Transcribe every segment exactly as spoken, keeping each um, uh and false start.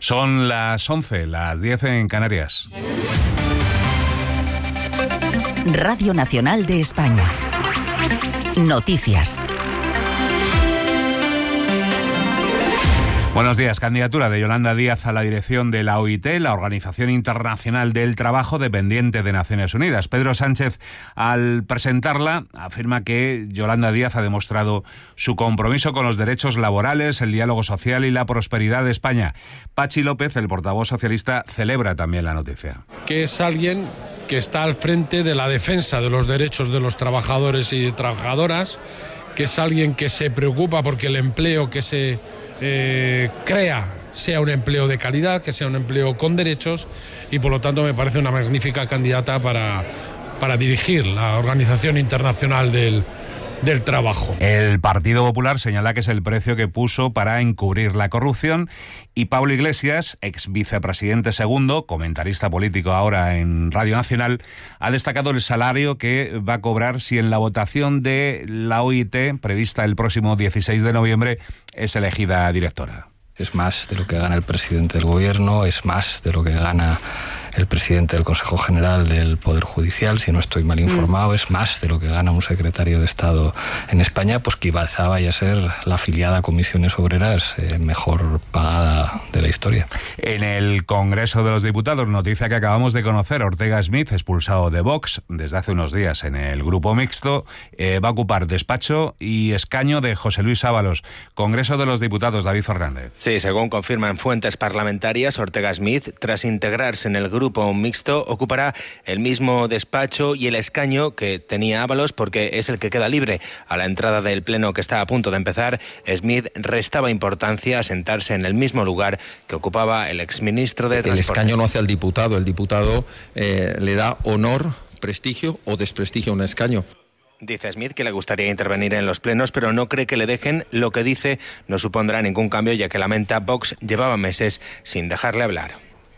Son las once, las diez en Canarias. Radio Nacional de España. Noticias. Buenos días. Candidatura de Yolanda Díaz a la dirección de la O I T, la Organización Internacional del Trabajo, dependiente de Naciones Unidas. Pedro Sánchez, al presentarla, afirma que Yolanda Díaz ha demostrado su compromiso con los derechos laborales, el diálogo social y la prosperidad de España. Pachi López, el portavoz socialista, celebra también la noticia. Que es alguien que está al frente de la defensa de los derechos de los trabajadores y trabajadoras, que es alguien que se preocupa porque el empleo que se eh, crea sea un empleo de calidad, que sea un empleo con derechos, y por lo tanto me parece una magnífica candidata para, para dirigir la Organización Internacional del del Trabajo. El Partido Popular señala que es el precio que puso para encubrir la corrupción, y Pablo Iglesias, ex vicepresidente segundo, comentarista político ahora en Radio Nacional, ha destacado el salario que va a cobrar si en la votación de la O I T, prevista el próximo dieciséis de noviembre, es elegida directora. Es más de lo que gana el presidente del gobierno, es más de lo que gana el presidente del Consejo General del Poder Judicial, si no estoy mal informado, mm. es más de lo que gana un secretario de Estado en España, pues que quizá vaya a ser la afiliada a Comisiones Obreras eh, mejor pagada de la historia. En el Congreso de los Diputados, noticia que acabamos de conocer, Ortega Smith, expulsado de Vox desde hace unos días en el Grupo Mixto, eh, va a ocupar despacho y escaño de José Luis Ábalos. Congreso de los Diputados, David Fernández. Sí, según confirman fuentes parlamentarias, Ortega Smith, tras integrarse en el Grupo Grupo Mixto, ocupará el mismo despacho y el escaño que tenía Ábalos, porque es el que queda libre. A la entrada del pleno que está a punto de empezar, Smith restaba importancia a sentarse en el mismo lugar que ocupaba el exministro de Transportes. El escaño no hace al diputado, el diputado eh, le da honor, prestigio o desprestigio a un escaño. Dice Smith que le gustaría intervenir en los plenos, pero no cree que le dejen. Lo que dice no supondrá ningún cambio, ya que lamenta Vox llevaba meses sin dejarle hablar.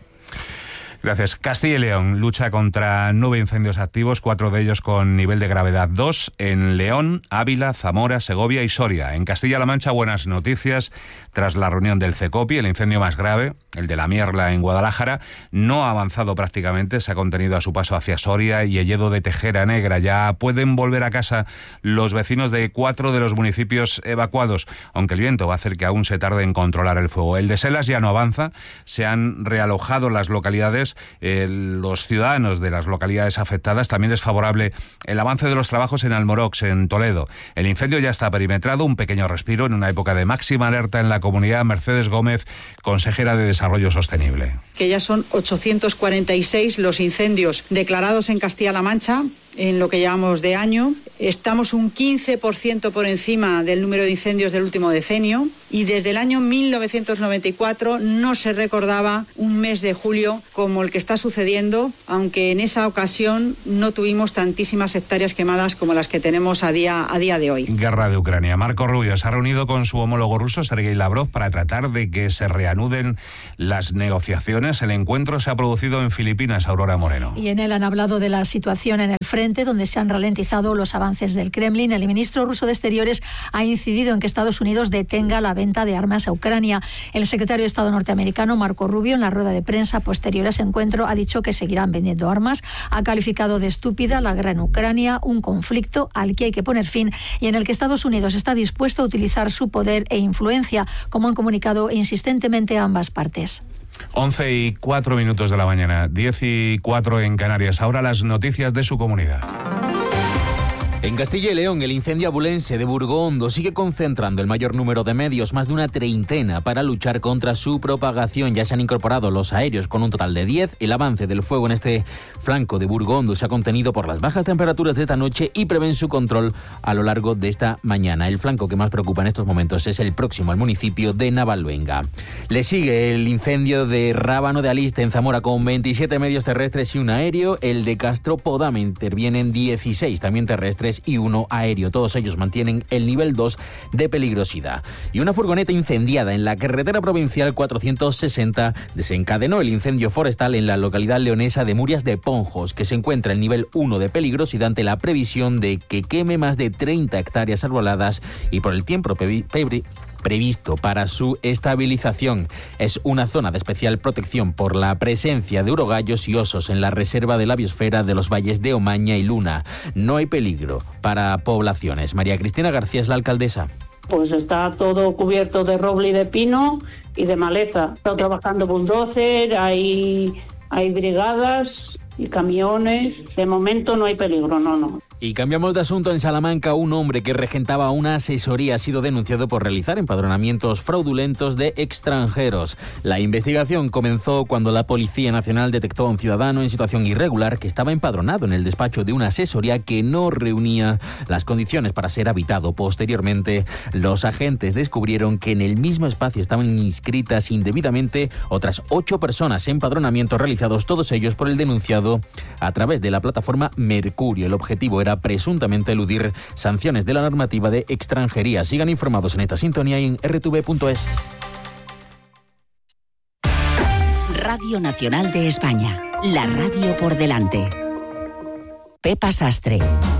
Gracias. Castilla y León lucha contra nueve incendios activos, cuatro de ellos con nivel de gravedad dos, en León, Ávila, Zamora, Segovia y Soria. En Castilla-La Mancha, buenas noticias. Tras la reunión del CECOPI, el incendio más grave, el de la Mierla en Guadalajara, no ha avanzado prácticamente, se ha contenido a su paso hacia Soria y Elledo de Tejera Negra. Ya pueden volver a casa los vecinos de cuatro de los municipios evacuados, aunque el viento va a hacer que aún se tarde en controlar el fuego. El de Selas ya no avanza, se han realojado las localidades. Eh, los ciudadanos de las localidades afectadas. También es favorable el avance de los trabajos en Almorox, en Toledo. El incendio ya está perimetrado, un pequeño respiro en una época de máxima alerta en la comunidad. Mercedes Gómez, consejera de Desarrollo Sostenible. Que ya son ochocientos cuarenta y seis los incendios declarados en Castilla-La Mancha en lo que llevamos de año. Estamos un quince por ciento por encima del número de incendios del último decenio, y desde el año mil novecientos noventa y cuatro no se recordaba un mes de julio como el que está sucediendo, aunque en esa ocasión no tuvimos tantísimas hectáreas quemadas como las que tenemos a día, a día de hoy. Guerra de Ucrania. Marco Rubio se ha reunido con su homólogo ruso, Sergei Lavrov, para tratar de que se reanuden las negociaciones. El encuentro se ha producido en Filipinas, Aurora Moreno. Y en él han hablado de la situación en el frente, donde se han ralentizado los avances del Kremlin. El ministro ruso de Exteriores ha incidido en que Estados Unidos detenga la venta de armas a Ucrania. El secretario de Estado norteamericano, Marco Rubio, en la rueda de prensa posterior a ese encuentro, ha dicho que seguirán vendiendo armas. Ha calificado de estúpida la guerra en Ucrania, un conflicto al que hay que poner fin y en el que Estados Unidos está dispuesto a utilizar su poder e influencia, como han comunicado insistentemente ambas partes. once y cuatro minutos de la mañana, diez y cuatro en Canarias. Ahora las noticias de su comunidad. En Castilla y León, el incendio abulense de Burgondo sigue concentrando el mayor número de medios, más de una treintena, para luchar contra su propagación. Ya se han incorporado los aéreos con un total de diez. El avance del fuego en este flanco de Burgondo se ha contenido por las bajas temperaturas de esta noche y prevén su control a lo largo de esta mañana. El flanco que más preocupa en estos momentos es el próximo al municipio de Navalluenga. Le sigue el incendio de Rábano de Aliste en Zamora con veintisiete medios terrestres y un aéreo. El de Castro Podame intervienen dieciséis, también terrestres y uno aéreo. Todos ellos mantienen el nivel dos de peligrosidad. Y una furgoneta incendiada en la carretera provincial cuatrocientos sesenta desencadenó el incendio forestal en la localidad leonesa de Murias de Ponjos, que se encuentra en nivel uno de peligrosidad ante la previsión de que queme más de treinta hectáreas arboladas y por el tiempo, previsto para su estabilización. Es una zona de especial protección por la presencia de urogallos y osos en la reserva de la biosfera de los valles de Omaña y Luna. No hay peligro para poblaciones. María Cristina García es la alcaldesa. Pues está todo cubierto de roble y de pino y de maleza. Está trabajando bulldozer, hay, hay brigadas y camiones. De momento no hay peligro, no, no. Y cambiamos de asunto. En Salamanca, un hombre que regentaba una asesoría ha sido denunciado por realizar empadronamientos fraudulentos de extranjeros. La investigación comenzó cuando la Policía Nacional detectó a un ciudadano en situación irregular que estaba empadronado en el despacho de una asesoría que no reunía las condiciones para ser habitado. Posteriormente, los agentes descubrieron que en el mismo espacio estaban inscritas indebidamente otras ocho personas, empadronamientos realizados todos ellos por el denunciado a través de la plataforma Mercurio. El objetivo era presuntamente eludir sanciones de la normativa de extranjería. Sigan informados en esta sintonía y en r t v punto es. Radio Nacional de España, la radio por delante. Pepa Sastre.